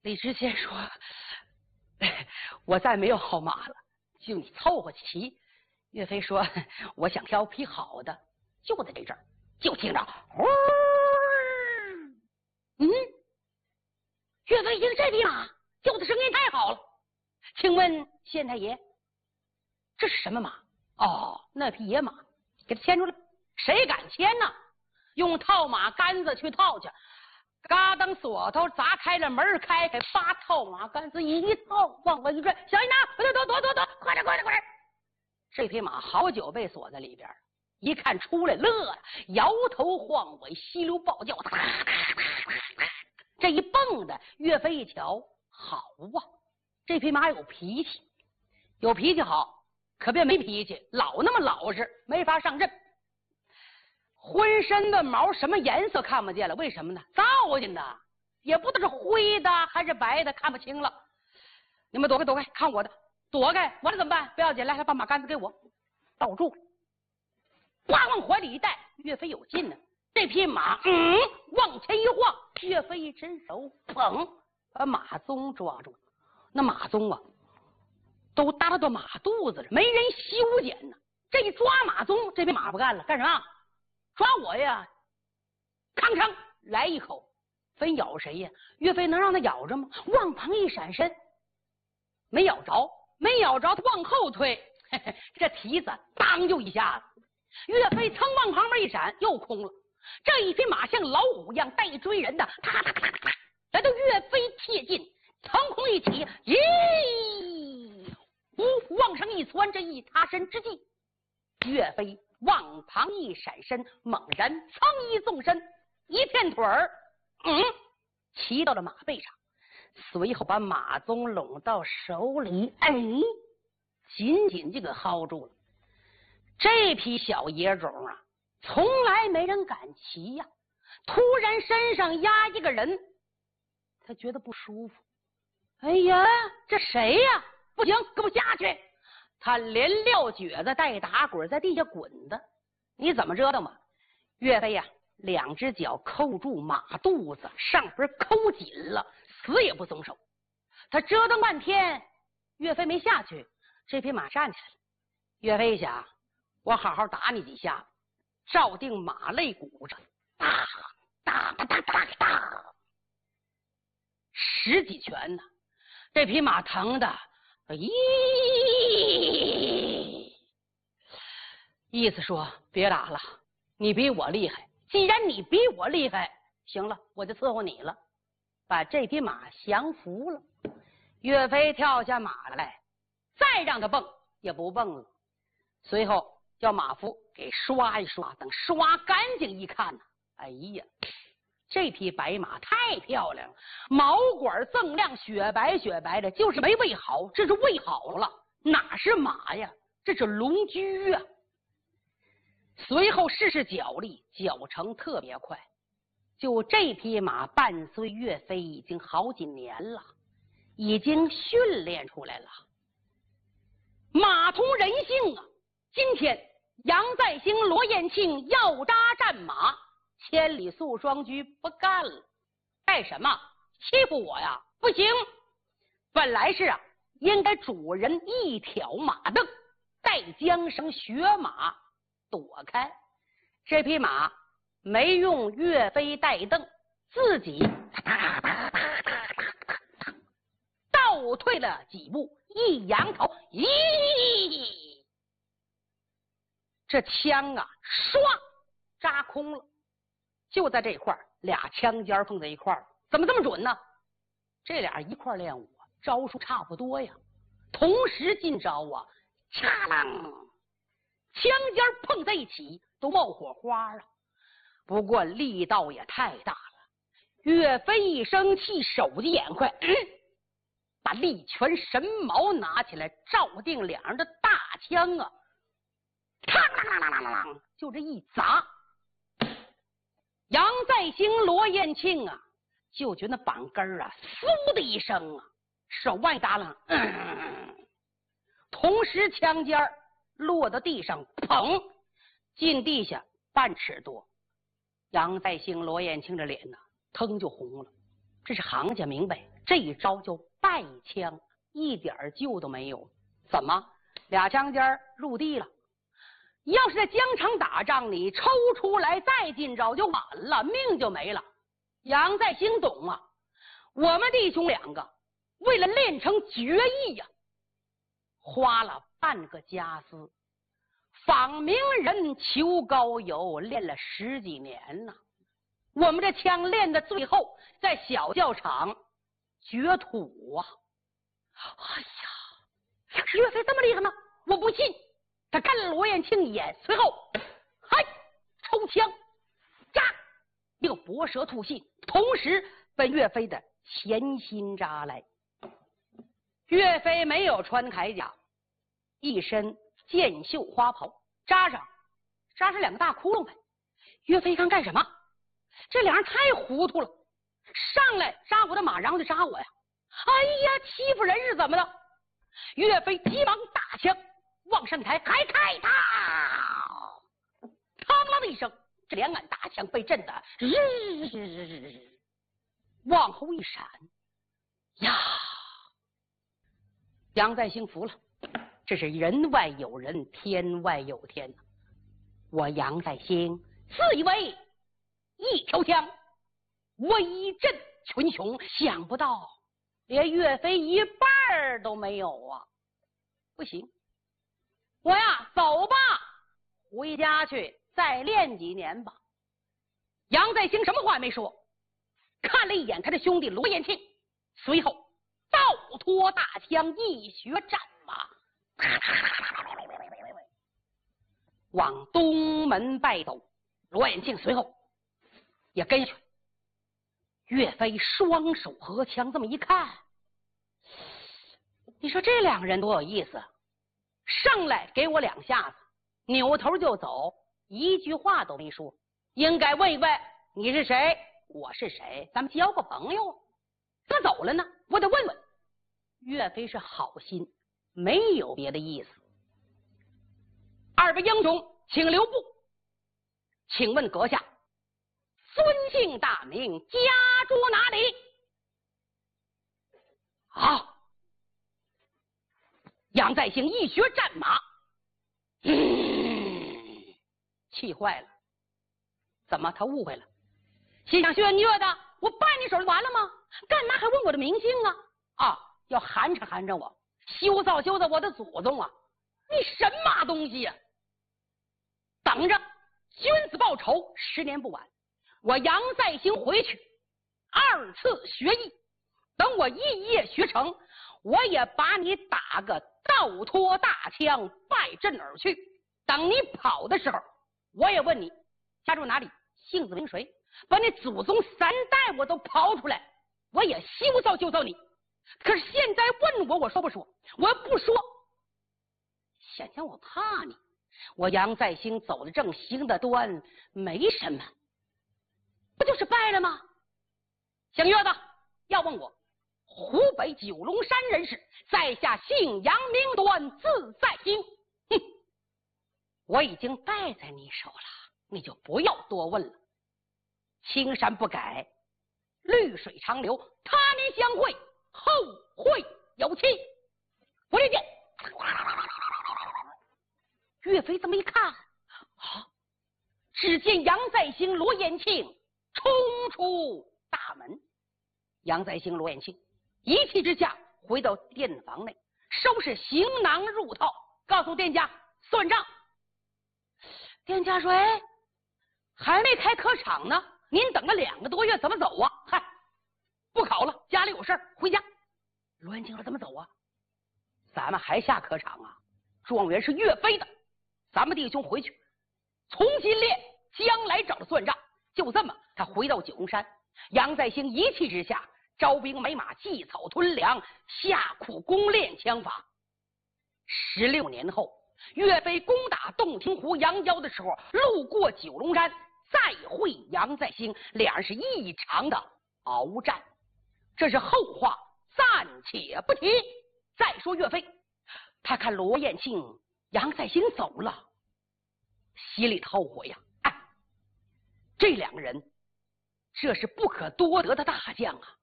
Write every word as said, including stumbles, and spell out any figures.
李知县说：“我再没有好马了，就你凑合骑。”岳飞说：“我想挑匹好的。”就在这阵儿，就听着呼，嗯，岳飞一听这匹马叫的声音太好了，请问县太爷，这是什么马？哦，那匹野马，给他牵出来。谁敢牵呢？用套马杆子去套去。嘎当锁头砸开了门，开开把套马杆子一套，往外一拽，小一拿，躲躲躲躲躲，快点快点快点！这匹马好久被锁在里边，一看出来乐了，摇头晃尾，稀溜暴叫，这一蹦的，岳飞一瞧，好啊，这匹马有脾气，有脾气好，可别没脾气，老那么老实，没法上阵。浑身的毛什么颜色看不见了，为什么呢？造进的，也不知道是灰的还是白的，看不清了。你们躲开躲开，看我的，躲开我的怎么办？不要紧，来，把马杆子给我，抱住了，哇往怀里一带。岳飞有劲呢，这匹马嗯往前一晃，岳飞一伸手，砰，把马鬃抓住了。那马鬃啊，都搭到马肚子了，没人修剪呢。这一抓马鬃，这匹马不干了，干什么？抓我呀！吭吭来一口，分咬谁呀？岳飞能让他咬着吗？往旁一闪身，没咬着，没咬着，他往后退，嘿嘿，这蹄子当就一下子，岳飞曾往旁边一闪，又空了。这一匹马像老虎一样带追人的，咔咔咔咔，来到岳飞贴近，腾空一起，咦，呜，往上一窜，这一塌身之际，岳飞往旁一闪身，猛然噌一纵身，一片腿儿，嗯，骑到了马背上，随后把马鬃拢到手里，哎，紧紧就给薅住了。这匹小野种啊，从来没人敢骑呀、啊。突然身上压一个人，他觉得不舒服。哎呀，这谁呀、啊？不行，给我下去！他连撂蹶子带打滚，在地下滚的。你怎么折腾嘛？岳飞呀、啊，两只脚扣住马肚子，上边扣紧了，死也不松手。他折腾半天，岳飞没下去，这匹马站起来了。岳飞一想，我好好打你几下，照定马肋骨上，哒哒哒哒哒哒，十几拳呢。这匹马疼的，咦，意思说别打了，你比我厉害。既然你比我厉害，行了，我就伺候你了，把这匹马降服了。岳飞跳下马来，再让他蹦也不蹦了。随后叫马夫给刷一刷，等刷干净一看呢，哎呀，这匹白马太漂亮了，毛管锃亮，雪白雪白的，就是没喂好，这是喂好了，哪是马呀，这是龙驹啊。随后试试脚力，脚程特别快。就这匹马伴随岳飞已经好几年了，已经训练出来了。马同人性啊！今天杨再兴、罗彦庆要扎战马，千里素双驹不干了。干什么？欺负我呀？不行！本来是啊，应该主人一挑马蹬，带缰绳学马躲开。这匹马没用岳飞带蹬，自己倒退了几步，一扬头，咦，这枪啊，唰扎空了。就在这块儿，俩枪尖碰在一块儿，怎么这么准呢？这俩一块练武，招数差不多呀，同时进招啊，嚓啷，枪尖碰在一起都冒火花啊。不过力道也太大了，岳飞一生气，手疾眼快，嗯，把力拳神矛拿起来，照定两人的大枪啊，嘡啷啷啷啷啷，就这一砸，杨再兴、罗彦庆啊，就觉得那板根啊，嗖的一声啊，手腕一搭拉，嗯，同时枪尖落到地上，砰，进地下半尺多。杨再兴、罗彦庆的脸呢，腾就红了。这是行家明白， 这一招就败枪，一点救都没有。怎么？俩枪尖入地了？要是在疆场打仗，你抽出来再进招就晚了，命就没了。杨再兴懂啊，我们弟兄两个为了练成绝艺呀、啊，花了半个家私，访名人求高友，练了十几年呢、啊。我们这枪练的最后，在小教场掘土啊！哎呀，岳飞这么厉害吗？我不信。他看了罗延庆一眼，随后，嗨，抽枪，扎，一个搏蛇吐信，同时奔岳飞的前心扎来。岳飞没有穿铠甲，一身箭袖花袍，扎上，扎上两个大窟窿呗。岳飞一看干什么？这两人太糊涂了，上来扎我的马，然后就扎我呀！哎呀，欺负人是怎么的？岳飞急忙打枪往上抬，还开他！嘡啷的一声，这两杆大枪被震得日日日日日往后一闪，呀！杨再兴服了，这是人外有人，天外有天。我杨再兴自以为一条枪威震群雄，想不到连岳飞一半都没有啊！不行，我呀走吧，回家去再练几年吧。杨再兴什么话也没说，看了一眼他的兄弟罗延庆，随后倒拖大枪，一学战马，往东门败走。罗延庆随后也跟去。岳飞双手合枪，这么一看，你说这两个人多有意思，上来给我两下子，扭头就走，一句话都没说。应该问一问你是谁，我是谁，咱们交个朋友。怎么走了呢？我得问问。岳飞是好心，没有别的意思。二位英雄请留步，请问阁下尊姓大名，家住哪里？好，杨再兴一学战马，嗯，气坏了。怎么？他误会了，心想薛虐的，我拜你手就完了吗？干嘛还问我的名姓啊？啊，要寒碜寒碜我，羞臊羞臊我的祖宗啊！你什么东西呀、啊？等着，君子报仇，十年不晚。我杨再兴回去二次学艺，等我一夜学成，我也把你打个倒拖大枪，败阵而去。等你跑的时候，我也问你家住哪里，姓子名谁，把你祖宗三代我都刨出来，我也羞臊羞臊你。可是现在问我，我说不说？我不说，想想我怕你。我杨再兴走得正，行得端，没什么，不就是败了吗？姓岳的要问我，湖北九龙山人士，在下姓杨名端，字再兴。哼，我已经败在你手了，你就不要多问了。青山不改，绿水长流，他年相会，后会有期。不列见。岳飞这么一看，啊，只见杨再兴、罗延庆冲出大门。杨再兴、罗延庆一气之下回到店房内，收拾行囊入套，告诉店家算账。店家说：“哎，还没开科场呢，您等了两个多月，怎么走啊？”嗨，不考了，家里有事儿，回家。罗延庆说：“怎么走啊？咱们还下科场啊？状元是岳飞的。咱们弟兄回去重新练，将来找他算账。”就这么，他回到九龙山。杨再兴一气之下，招兵买马，祭草屯粮，下苦功练枪法。十六年后，岳飞攻打洞庭湖杨郊的时候，路过九龙山，再会杨再兴，两人是异常的鏖战。这是后话，暂且不提。再说岳飞，他看罗延庆、杨再兴走了，心里后悔呀！哎，这两个人，这是不可多得的大将啊！